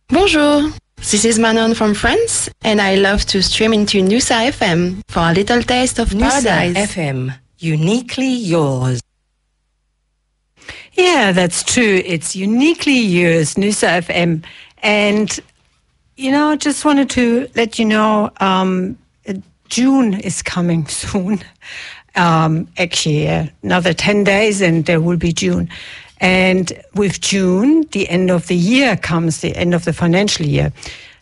Bonjour, this is Manon from France, and I love to stream into Nusa FM for a little taste of Nusa paradise. FM, uniquely yours. Yeah, that's true. It's uniquely yours, Nusa FM. And, just wanted to let you know, June is coming soon. Actually, another 10 days and there will be June. And with June, the end of the year comes, the end of the financial year.